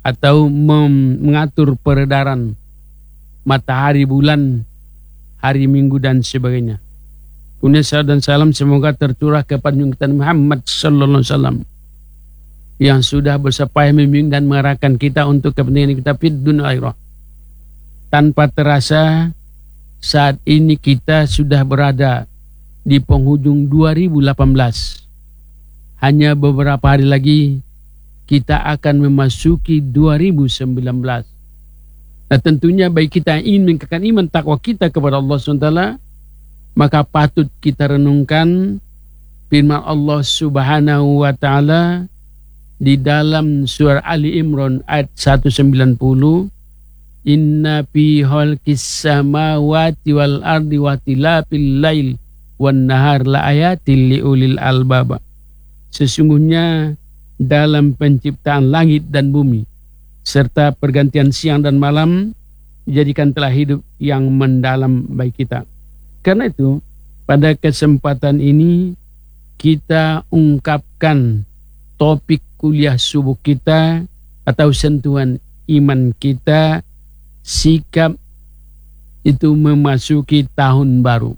atau mengatur peredaran matahari, bulan, hari Minggu dan sebagainya. Punya salam dan salam semoga tercurah kepada kita Muhammad sallallahu alaihi wasallam yang sudah berupaya membimbing dan mengarahkan kita untuk kepentingan kita fid dunya akhirah. Tanpa terasa saat ini kita sudah berada di penghujung 2018. Hanya beberapa hari lagi kita akan memasuki 2019. Nah tentunya bagi kita yang ingin meningkatkan iman takwa kita kepada Allah SWT, maka patut kita renungkan firman Allah Subhanahu wa Ta'ala di dalam surah Ali Imran ayat 190, Inna fi khalqis samawati wal ardi wa tilafil lail wan nahar la ayatil liulil albab. Sesungguhnya dalam penciptaan langit dan bumi serta pergantian siang dan malam dijadikan telah hidup yang mendalam bagi kita. Karena itu pada kesempatan ini kita ungkapkan topik kuliah subuh kita atau sentuhan iman kita, sikap itu memasuki tahun baru.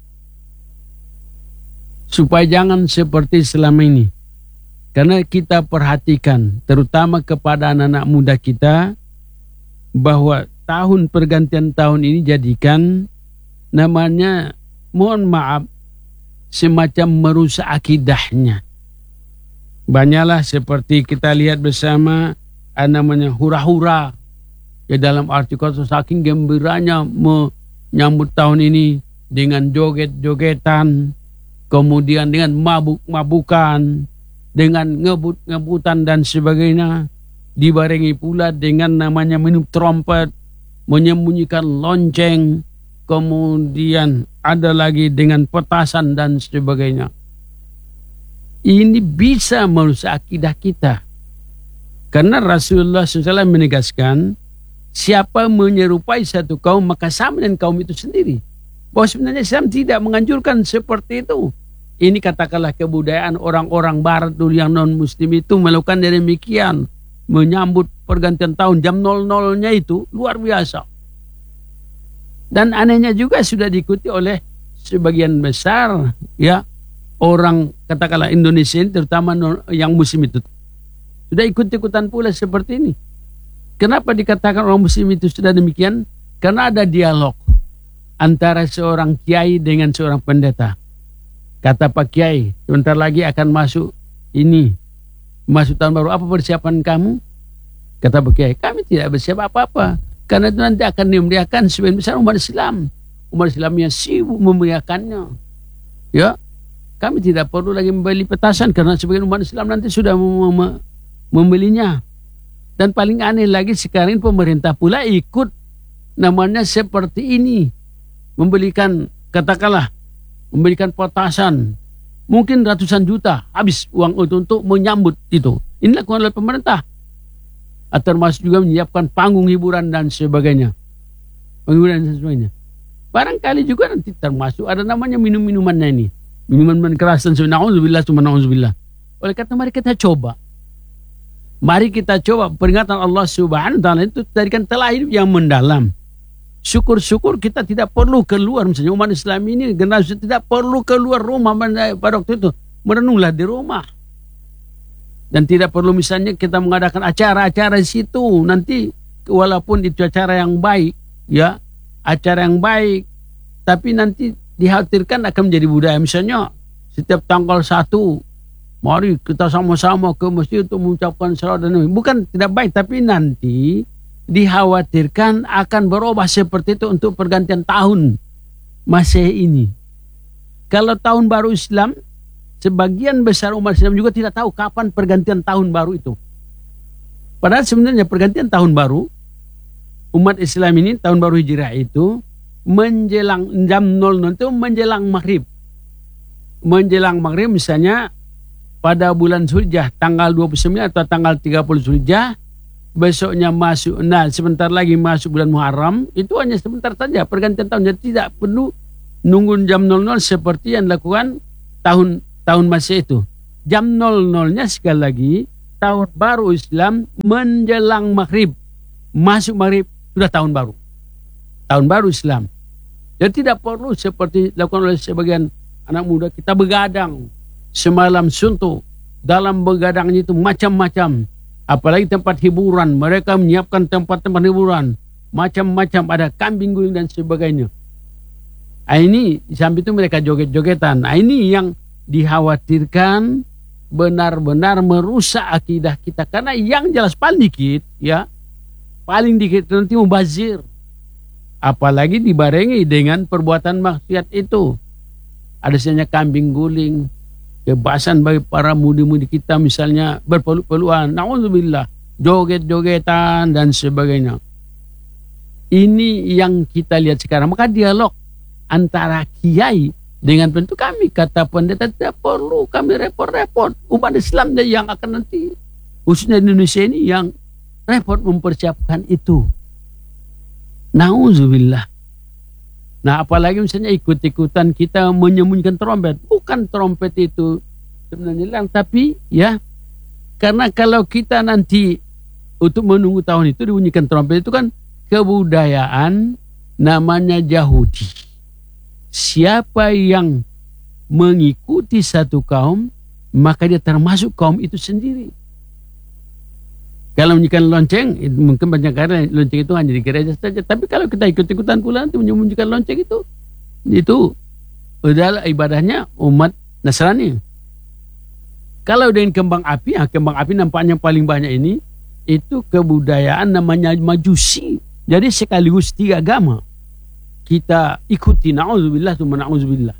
Supaya jangan seperti selama ini. Karena kita perhatikan terutama kepada anak-anak muda kita bahwa tahun pergantian tahun ini jadikan namanya, mohon maaf, semacam merusak akidahnya. Banyaklah seperti kita lihat bersama namanya hura-hura. Ya dalam arti kata saking gembiranya menyambut tahun ini dengan joget-jogetan, kemudian dengan mabuk-mabukan, dengan ngebut-ngebutan dan sebagainya, dibarengi pula dengan namanya minum trompet, menyembunyikan lonceng, kemudian ada lagi dengan petasan dan sebagainya. Ini bisa merusak akidah kita. Karena Rasulullah SAW menegaskan, siapa menyerupai satu kaum maka sama dengan kaum itu sendiri. Bahwa sebenarnya Islam tidak menganjurkan seperti itu. Ini katakanlah kebudayaan orang-orang barat dulu yang non-muslim itu melakukan demikian. Menyambut pergantian tahun jam 00-nya itu luar biasa. Dan anehnya juga sudah diikuti oleh sebagian besar ya orang katakanlah Indonesia terutama yang muslim itu. Sudah ikut-ikutan pula seperti ini. Kenapa dikatakan orang muslim itu sudah demikian? Karena ada dialog antara seorang kiai dengan seorang pendeta. Kata Pak Kiai, sebentar lagi akan masuk tahun baru. Apa persiapan kamu? Kata Pak Kiai, kami tidak bersiap apa-apa. Karena itu nanti akan dimeriahkan sebagian besar umat Islam. Umat Islam yang sibuk memeriahkannya. Ya, kami tidak perlu lagi membeli petasan karena sebagian umat Islam nanti sudah membelinya. Dan paling aneh lagi sekarang pemerintah pula ikut namanya seperti ini. Membelikan petasan. Mungkin ratusan juta habis uang itu untuk menyambut itu. Ini dilakukan oleh pemerintah. Termasuk juga menyiapkan panggung hiburan dan sebagainya. Barangkali juga nanti termasuk ada namanya minum-minumannya ini. Minuman keras dan sebagainya. Na'udzubillah. Oleh karena mari kita coba. Mari kita coba peringatan Allah Subhanahu wa Ta'ala itu jadikan telah hidup yang mendalam. Syukur-syukur kita tidak perlu keluar. Misalnya umat Islam ini generasi tidak perlu keluar rumah pada waktu itu. Merenunglah di rumah. Dan tidak perlu misalnya kita mengadakan acara-acara di situ. Nanti walaupun itu acara yang baik. Ya, acara yang baik. Tapi nanti dikhawatirkan akan menjadi budaya. Misalnya setiap tanggal 1. Mari kita sama-sama ke masjid untuk mengucapkan salat dan bukan tidak baik. Tapi nanti dikhawatirkan akan berubah seperti itu untuk pergantian tahun Masehi ini. Kalau tahun baru Islam, sebagian besar umat Islam juga tidak tahu kapan pergantian tahun baru itu. Padahal sebenarnya pergantian tahun baru umat Islam ini, tahun baru Hijriah itu menjelang jam 00 itu menjelang maghrib. Menjelang maghrib misalnya pada bulan Zulhijjah tanggal 29 atau tanggal 30 Zulhijjah, besoknya masuk, nah sebentar lagi masuk bulan Muharram, itu hanya sebentar saja pergantian tahun. Jadi tidak perlu nunggu jam 00 seperti yang dilakukan tahun Masehi itu. Jam 00-nya sekali lagi tahun baru Islam menjelang maghrib. Masuk maghrib sudah tahun baru. Tahun baru Islam. Jadi tidak perlu seperti dilakukan oleh sebagian anak muda, kita begadang semalam suntuk. Dalam begadangnya itu macam-macam. Apalagi tempat hiburan, mereka menyiapkan tempat-tempat hiburan macam-macam, ada kambing guling dan sebagainya. Ini sampai itu mereka joget-jogetan. Ini yang dikhawatirkan benar-benar merusak akidah kita. Karena yang jelas paling dikit, ya, paling dikit nanti mubazir. Apalagi dibarengi dengan perbuatan maksiat itu. Ada saja kambing guling, kebasan bagi para mudi-mudi kita misalnya berpeluk-pelukan, na'udzubillah, joget-jogetan dan sebagainya. Ini yang kita lihat sekarang. Maka dialog antara kiai dengan tentu kami, kata pendeta, tidak perlu kami repot-repot. Umat Islam yang akan nanti, khususnya di Indonesia ini, yang repot mempersiapkan itu. Na'udzubillah. Nah, apalagi misalnya ikut-ikutan kita menyembunyikan trompet. Bukan trompet itu sebenarnya hilang, tapi ya, karena kalau kita nanti untuk menunggu tahun itu dibunyikan trompet, itu kan kebudayaan namanya Yahudi. Siapa yang mengikuti satu kaum, maka dia termasuk kaum itu sendiri. Kalau menyanyikan lonceng, mungkin banyak karena lonceng itu hanya di gereja saja. Tapi kalau kita ikut-ikutan pula nanti menyembunyikan lonceng itu adalah ibadahnya umat Nasrani. Kalau dengan kembang api, kembang api nampaknya paling banyak ini, itu kebudayaan namanya Majusi. Jadi sekaligus 3 agama kita ikuti, na'udzubillah tsumma na'udzubillah.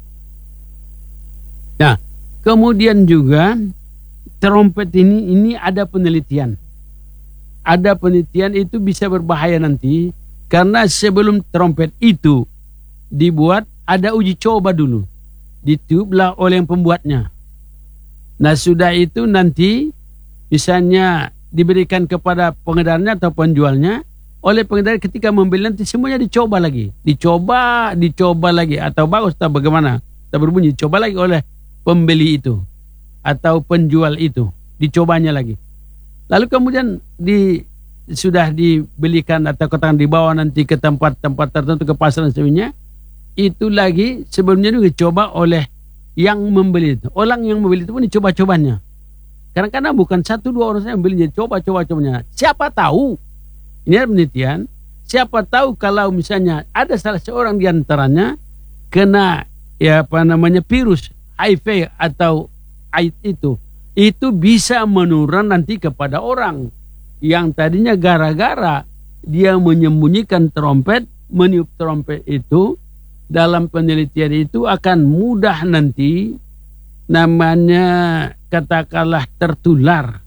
Nah, kemudian juga trompet ini ada penelitian. Ada penelitian itu bisa berbahaya nanti, karena sebelum trompet itu dibuat ada uji coba dulu, ditiuplah oleh yang pembuatnya. Nah, sudah itu nanti misalnya diberikan kepada pengedarnya atau penjualnya. Oleh pengedar ketika membeli nanti semuanya dicoba lagi, dicoba lagi, atau bagus atau bagaimana, atau berbunyi, dicoba lagi oleh pembeli itu atau penjual itu, dicobanya lagi. Lalu kemudian sudah dibelikan atau katakan dibawa nanti ke tempat-tempat tertentu, ke pasar dan sebagainya. Itu lagi sebelumnya juga dicoba oleh yang membeli itu. Orang yang membeli itu pun dicoba-cobanya. Karena bukan 1-2 orang saja yang membeli, coba-cobanya. Siapa tahu, ini ada penelitian, siapa tahu kalau misalnya ada salah seorang di antaranya kena virus HIV atau AIDS itu bisa menurun nanti kepada orang yang tadinya gara-gara dia menyembunyikan trompet, meniup trompet itu, dalam penelitian itu akan mudah nanti namanya katakanlah tertular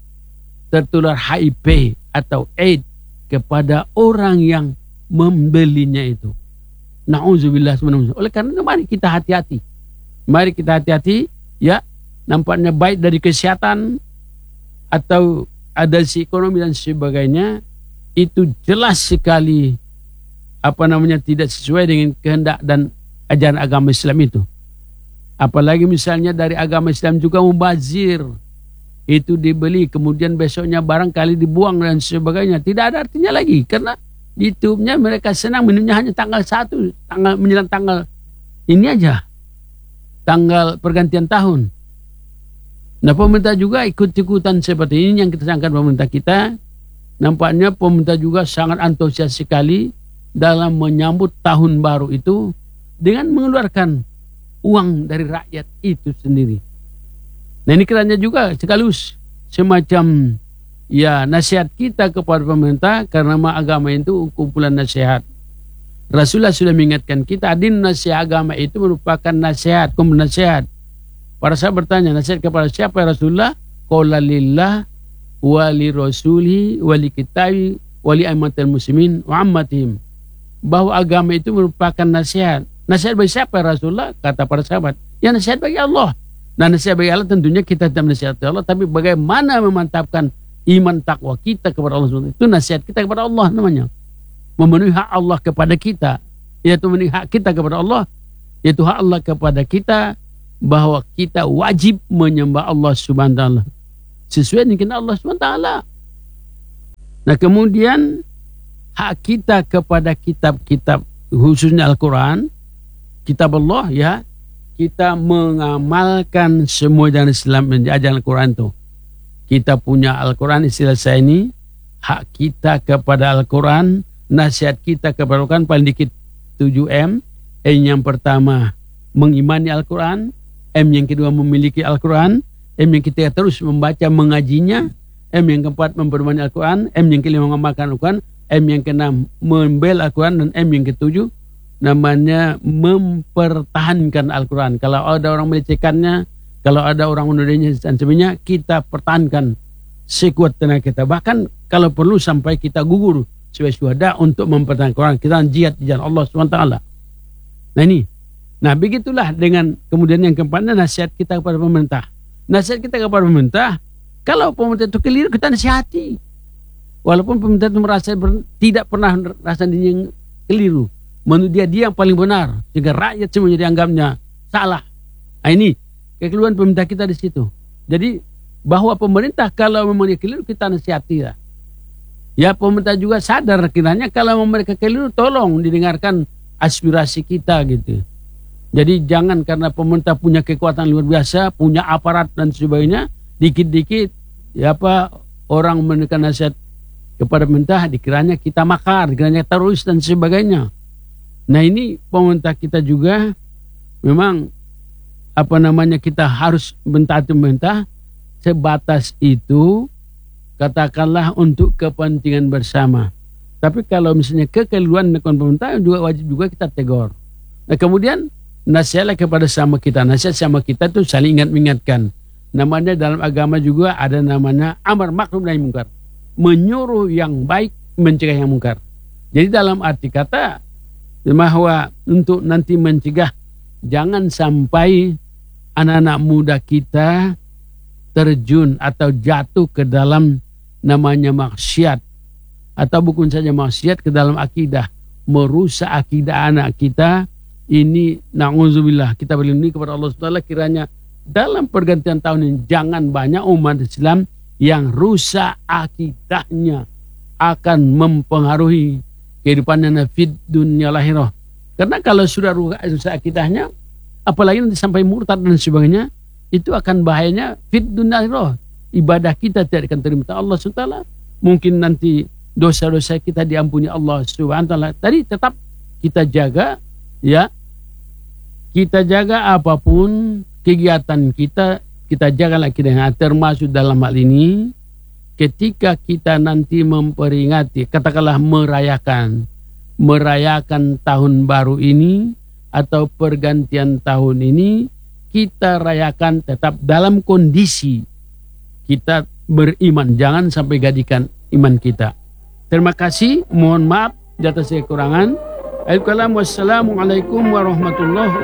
HIV atau AIDS kepada orang yang membelinya itu. Na'udzubillah. Oleh karena itu mari kita hati-hati. Mari kita hati-hati, ya. Nampaknya baik dari kesehatan atau ada si ekonomi dan sebagainya, itu jelas sekali tidak sesuai dengan kehendak dan ajaran agama Islam itu. Apalagi misalnya dari agama Islam juga mubazir, itu dibeli kemudian besoknya barangkali dibuang dan sebagainya, tidak ada artinya lagi, karena di YouTube-nya mereka senang minumnya hanya tanggal 1, menjelang tanggal ini aja, tanggal pergantian tahun. Nah, pemerintah juga ikut-ikutan seperti ini yang kita sangkan pemerintah kita. Nampaknya pemerintah juga sangat antusias sekali dalam menyambut tahun baru itu dengan mengeluarkan uang dari rakyat itu sendiri. Nah, ini kiranya juga sekaligus semacam nasihat kita kepada pemerintah, karena agama itu kumpulan nasihat. Rasulullah sudah mengingatkan kita, adin nasihat agama itu merupakan nasihat, kumpulan nasihat. Para sahabat bertanya, nasihat kepada siapa ya Rasulullah? Qala lillah wa li rasuli wa li kitabi wa li aimatil muslimin wa ammatihim. Bahwa agama itu merupakan nasihat. Nasihat bagi siapa ya Rasulullah? Kata para sahabat, ya nasihat bagi Allah. Nah, nasihat bagi Allah tentunya kita tidak menasihati Allah, tapi bagaimana memantapkan iman takwa kita kepada Allah SWT. Itu nasihat kita kepada Allah namanya. Memenuhi hak Allah kepada kita, yaitu memenuhi hak kita kepada Allah, yaitu hak Allah kepada kita, bahwa kita wajib menyembah Allah Subhanahu wa taala. sesuai dengan Allah SWT. Nah kemudian hak kita kepada kitab-kitab khususnya Al-Quran, kitab Allah ya, kita mengamalkan semua ajaran Islam dan ajaran Al-Quran itu. Kita punya Al-Quran, istilah saya ini, hak kita kepada Al-Quran, nasihat kita kepada Al-Quran paling dikit 7M. M yang pertama mengimani Al-Quran, M yang kedua memiliki Al-Quran, M yang ketiga terus membaca mengajinya, M yang keempat memperbanyak Al-Quran, M yang kelima mengamalkan Al-Quran, M yang keenam membela Al-Quran, dan M yang ketujuh namanya mempertahankan Al-Quran. Kalau ada orang melecehkannya, kalau ada orang menodainya dan sebagainya, kita pertahankan sekuat tenaga kita. Bahkan kalau perlu sampai kita gugur sebagai syuhada untuk mempertahankan Al-Quran. Kita jihad di jalan Allah SWT. Nah ini. Nah begitulah dengan kemudian yang keempatnya nasihat kita kepada pemerintah. Nasihat kita kepada pemerintah, kalau pemerintah itu keliru kita nasihati. Walaupun pemerintah itu merasa tidak pernah merasa dirinya keliru, menurut dia yang paling benar, sehingga rakyat semuanya dianggapnya salah. Nah ini kekeliruan pemerintah kita di situ. Jadi bahwa pemerintah kalau memang dia keliru kita nasihati lah. Ya pemerintah juga sadar kiranya kalau mereka keliru tolong didengarkan aspirasi kita gitu. Jadi jangan karena pemerintah punya kekuatan luar biasa, punya aparat dan sebagainya, dikit-dikit ya orang memberikan nasihat kepada pemerintah dikiranya kita makar, dikiranya teroris dan sebagainya. Nah ini pemerintah kita juga memang kita harus mentaati pemerintah sebatas itu, katakanlah untuk kepentingan bersama. Tapi kalau misalnya kekeliruan dengan pemerintah juga wajib juga kita tegur. Nah kemudian nasihatlah kepada sama kita. Nasihat sama kita itu saling ingat-ingatkan. Namanya dalam agama juga ada namanya amar ma'ruf nahi mungkar. Menyuruh yang baik, mencegah yang mungkar. Jadi dalam arti kata bahwa untuk nanti mencegah jangan sampai anak-anak muda kita terjun atau jatuh ke dalam namanya maksiat, atau bukan saja maksiat, ke dalam akidah, merusak akidah anak kita. Ini na'udzubillah, kita berlindung kepada Allah SWT kiranya dalam pergantian tahun ini jangan banyak umat Islam yang rusak akidahnya, akan mempengaruhi kehidupannya fid dunia lahirah. Karena kalau sudah rusak akidahnya, apalagi nanti sampai murtad dan sebagainya, itu akan bahayanya fid dunia lahirah. Ibadah kita tidak akan terima Allah SWT. Mungkin nanti dosa-dosa kita diampuni Allah SWT. Tadi tetap kita jaga, ya, kita jaga apapun kegiatan kita, kita jagalah akidahnya. Termasuk dalam hal ini ketika kita nanti memperingati, katakanlah merayakan tahun baru ini atau pergantian tahun ini, kita rayakan tetap dalam kondisi kita beriman, jangan sampai gadikan iman kita. Terima kasih, mohon maaf di atas kekurangan. Assalamualaikum warahmatullahi wabarakatuh.